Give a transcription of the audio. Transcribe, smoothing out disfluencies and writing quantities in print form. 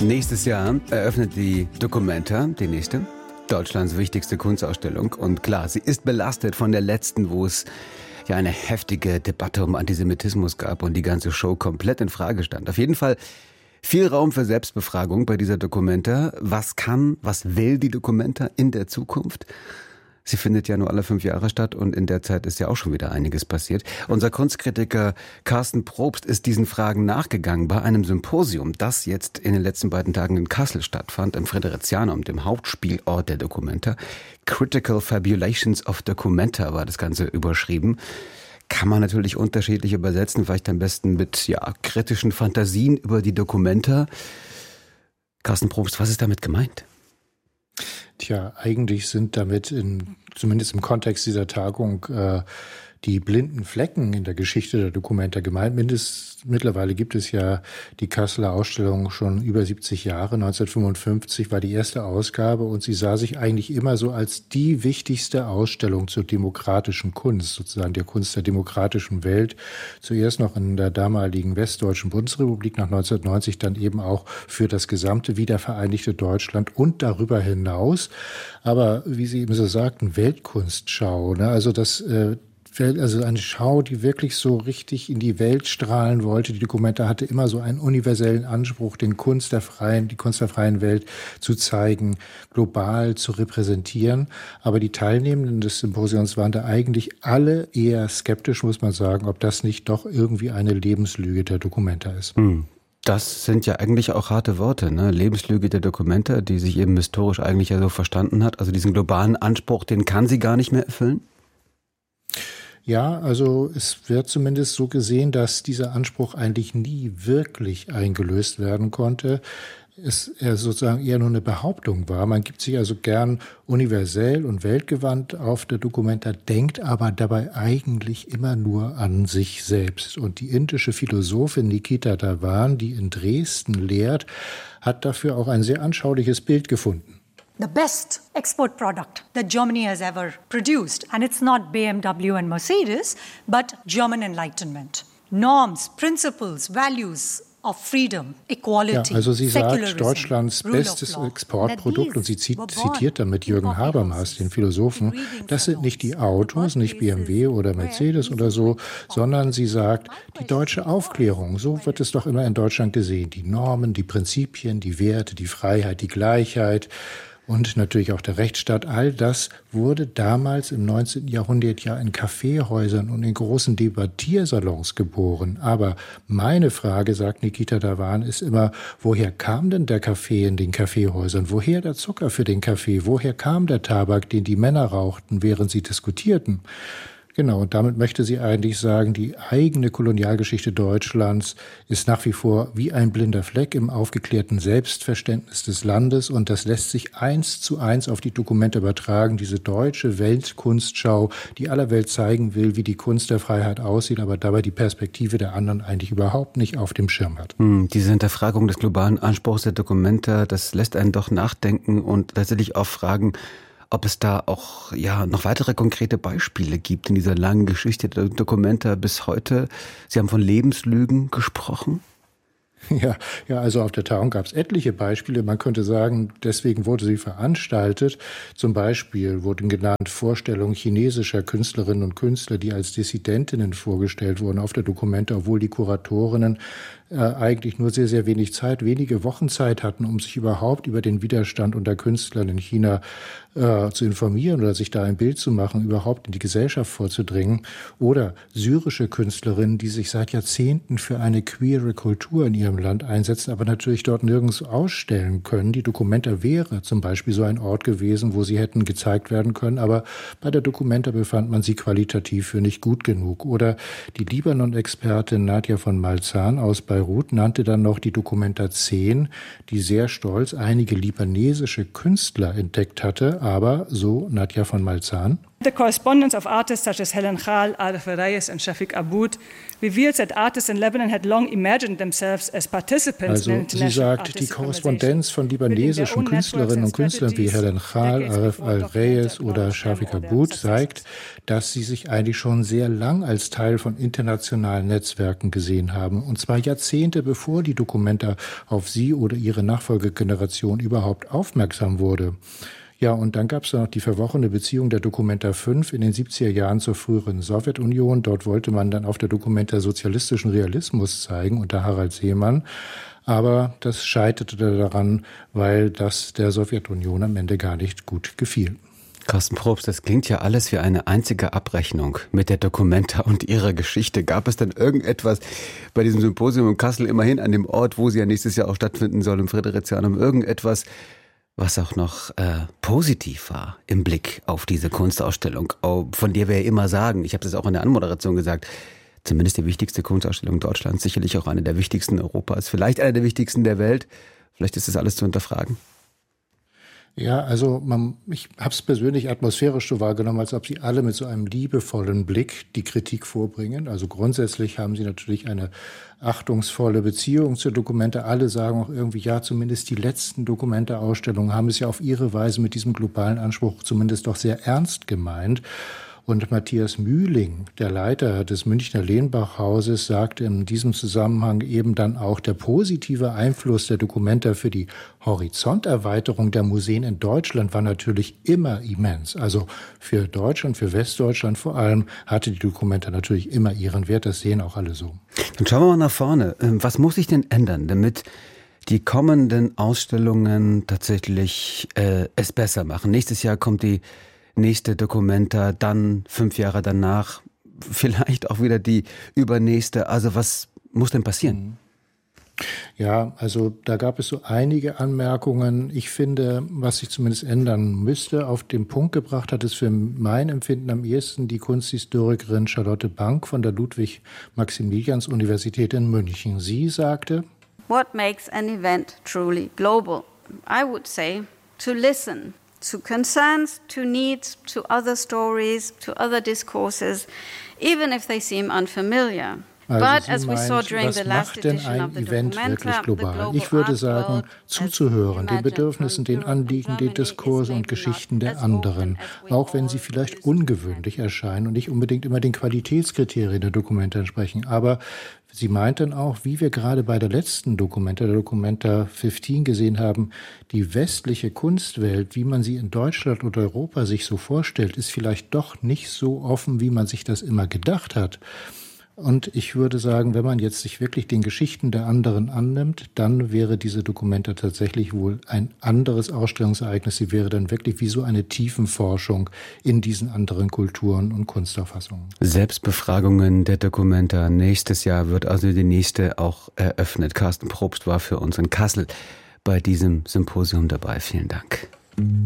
Nächstes Jahr eröffnet die Documenta, die nächste, Deutschlands wichtigste Kunstausstellung. Und klar, sie ist belastet von der letzten, wo es ja eine heftige Debatte um Antisemitismus gab und die ganze Show komplett in Frage stand. Auf jeden Fall viel Raum für Selbstbefragung bei dieser Documenta. Was will die Documenta in der Zukunft? Sie findet ja nur alle 5 Jahre statt und in der Zeit ist ja auch schon wieder einiges passiert. Unser Kunstkritiker Carsten Probst ist diesen Fragen nachgegangen bei einem Symposium, das jetzt in den letzten beiden Tagen in Kassel stattfand, im Friderizianum, dem Hauptspielort der Documenta. Critical Fabulations of Documenta war das Ganze überschrieben. Kann man natürlich unterschiedlich übersetzen, vielleicht am besten mit kritischen Fantasien über die Documenta. Carsten Probst, was ist damit gemeint? Tja, eigentlich sind damit zumindest im Kontext dieser Tagung die blinden Flecken in der Geschichte der Documenta gemeint. Mittlerweile gibt es ja die Kasseler Ausstellung schon über 70 Jahre. 1955 war die erste Ausgabe und sie sah sich eigentlich immer so als die wichtigste Ausstellung zur demokratischen Kunst, sozusagen der Kunst der demokratischen Welt. Zuerst noch in der damaligen Westdeutschen Bundesrepublik, nach 1990 dann eben auch für das gesamte wiedervereinigte Deutschland und darüber hinaus. Aber wie Sie eben so sagten, Weltkunstschau, ne? Also eine Schau, die wirklich so richtig in die Welt strahlen wollte. Die Documenta hatte immer so einen universellen Anspruch, die Kunst der freien Welt zu zeigen, global zu repräsentieren. Aber die Teilnehmenden des Symposiums waren da eigentlich alle eher skeptisch, muss man sagen, ob das nicht doch irgendwie eine Lebenslüge der Documenta ist. Das sind ja eigentlich auch harte Worte, ne? Lebenslüge der Documenta, die sich eben historisch eigentlich ja so verstanden hat. Also diesen globalen Anspruch, den kann sie gar nicht mehr erfüllen? Ja, also es wird zumindest so gesehen, dass dieser Anspruch eigentlich nie wirklich eingelöst werden konnte. Es sozusagen eher nur eine Behauptung war. Man gibt sich also gern universell und weltgewandt auf der Documenta, denkt aber dabei eigentlich immer nur an sich selbst. Und die indische Philosophin Nikita Dhawan, die in Dresden lehrt, hat dafür auch ein sehr anschauliches Bild gefunden. The best export product that Germany has ever produced. And it's not BMW and Mercedes, but German Enlightenment. Norms, principles, values of freedom, equality, ja, also sie sagt, Deutschlands bestes Exportprodukt, und sie zitiert damit Jürgen Habermas, den Philosophen, das sind nicht die Autos, nicht BMW oder Mercedes oder so, sondern sie sagt, die deutsche Aufklärung, so wird es doch immer in Deutschland gesehen, die Normen, die Prinzipien, die Werte, die Freiheit, die Gleichheit. Und natürlich auch der Rechtsstaat, all das wurde damals im 19. Jahrhundert ja in Kaffeehäusern und in großen Debattiersalons geboren. Aber meine Frage, sagt Nikita Dhawan, ist immer, woher kam denn der Kaffee in den Kaffeehäusern? Woher der Zucker für den Kaffee? Woher kam der Tabak, den die Männer rauchten, während sie diskutierten? Genau, und damit möchte sie eigentlich sagen, die eigene Kolonialgeschichte Deutschlands ist nach wie vor wie ein blinder Fleck im aufgeklärten Selbstverständnis des Landes, und das lässt sich 1:1 auf die Documenta übertragen, diese deutsche Weltkunstschau, die aller Welt zeigen will, wie die Kunst der Freiheit aussieht, aber dabei die Perspektive der anderen eigentlich überhaupt nicht auf dem Schirm hat. Diese Hinterfragung des globalen Anspruchs der Documenta, das lässt einen doch nachdenken und letztendlich auch fragen, ob es da auch noch weitere konkrete Beispiele gibt in dieser langen Geschichte der Documenta bis heute. Sie haben von Lebenslügen gesprochen. Ja, also auf der Tagung gab es etliche Beispiele. Man könnte sagen, deswegen wurde sie veranstaltet. Zum Beispiel wurden genannt Vorstellungen chinesischer Künstlerinnen und Künstler, die als Dissidentinnen vorgestellt wurden auf der Documenta, obwohl die Kuratorinnen eigentlich nur sehr, sehr wenig Zeit, wenige Wochen Zeit hatten, um sich überhaupt über den Widerstand unter Künstlern in China zu informieren oder sich da ein Bild zu machen, überhaupt in die Gesellschaft vorzudringen. Oder syrische Künstlerinnen, die sich seit Jahrzehnten für eine queere Kultur in ihrem Land einsetzen, aber natürlich dort nirgends ausstellen können. Die Documenta wäre zum Beispiel so ein Ort gewesen, wo sie hätten gezeigt werden können, aber bei der Documenta befand man sie qualitativ für nicht gut genug. Oder die Libanon-Expertin Nadja von Malzahn aus Beirut nannte dann noch die Documenta 10, die sehr stolz einige libanesische Künstler entdeckt hatte, aber, so Nadja von Malzahn, The correspondence of artists such as Helen Khal, Arif Reyes and Shafiq Aboud reveals that artists in Lebanon had long imagined themselves as participants in international. Sie sagt, die Korrespondenz von libanesischen Künstlerinnen und Künstlern wie Helen Khal, Arif Al-Reyes oder Shafiq Aboud zeigt, dass sie sich eigentlich schon sehr lang als Teil von internationalen Netzwerken gesehen haben. Und zwar Jahrzehnte bevor die Documenta auf sie oder ihre Nachfolgegeneration überhaupt aufmerksam wurde. Ja, und dann gab es noch die verworrene Beziehung der Documenta 5 in den 70er Jahren zur früheren Sowjetunion. Dort wollte man dann auf der Documenta sozialistischen Realismus zeigen unter Harald Seemann. Aber das scheiterte daran, weil das der Sowjetunion am Ende gar nicht gut gefiel. Carsten Probst, das klingt ja alles wie eine einzige Abrechnung mit der Documenta und ihrer Geschichte. Gab es denn irgendetwas bei diesem Symposium in Kassel, immerhin an dem Ort, wo sie ja nächstes Jahr auch stattfinden soll, im Fridericianum, irgendetwas, was auch noch positiv war im Blick auf diese Kunstausstellung, von der wir ja immer sagen, ich habe das auch in der Anmoderation gesagt, zumindest die wichtigste Kunstausstellung Deutschlands, sicherlich auch eine der wichtigsten Europas, vielleicht eine der wichtigsten der Welt. Vielleicht ist das alles zu hinterfragen. Ja, also ich habe es persönlich atmosphärisch so wahrgenommen, als ob sie alle mit so einem liebevollen Blick die Kritik vorbringen. Also grundsätzlich haben sie natürlich eine achtungsvolle Beziehung zur Documenta. Alle sagen auch irgendwie, ja, zumindest die letzten Documenta-Ausstellungen haben es ja auf ihre Weise mit diesem globalen Anspruch zumindest doch sehr ernst gemeint. Und Matthias Mühling, der Leiter des Münchner Lehnbach-Hauses, sagte in diesem Zusammenhang eben dann auch, der positive Einfluss der Documenta für die Horizonterweiterung der Museen in Deutschland war natürlich immer immens. Also für Deutschland, für Westdeutschland vor allem, hatte die Documenta natürlich immer ihren Wert. Das sehen auch alle so. Dann schauen wir mal nach vorne. Was muss sich denn ändern, damit die kommenden Ausstellungen tatsächlich es besser machen? Nächstes Jahr kommt die nächste Documenta, dann 5 Jahre danach, vielleicht auch wieder die übernächste. Also was muss denn passieren? Ja, also da gab es so einige Anmerkungen. Ich finde, was sich zumindest ändern müsste, auf den Punkt gebracht hat es für mein Empfinden am ehesten die Kunsthistorikerin Charlotte Bank von der Ludwig-Maximilians-Universität in München. Sie sagte, What makes an event truly global? I would say to listen to concerns, to needs, to other stories, to other discourses, even if they seem unfamiliar. Also sie meint, was macht denn ein Event wirklich global? Ich würde sagen, zuzuhören, den Bedürfnissen, den Anliegen, den Diskursen und Geschichten der anderen, auch wenn sie vielleicht ungewöhnlich erscheinen und nicht unbedingt immer den Qualitätskriterien der Documenta entsprechen. Aber sie meint dann auch, wie wir gerade bei der letzten Documenta, der Documenta 15 gesehen haben, die westliche Kunstwelt, wie man sie in Deutschland und Europa sich so vorstellt, ist vielleicht doch nicht so offen, wie man sich das immer gedacht hat. Und ich würde sagen, wenn man jetzt sich wirklich den Geschichten der anderen annimmt, dann wäre diese Documenta tatsächlich wohl ein anderes Ausstellungsereignis. Sie wäre dann wirklich wie so eine Tiefenforschung in diesen anderen Kulturen und Kunstauffassungen. Selbstbefragungen der Documenta. Nächstes Jahr wird also die nächste auch eröffnet. Carsten Probst war für uns in Kassel bei diesem Symposium dabei. Vielen Dank.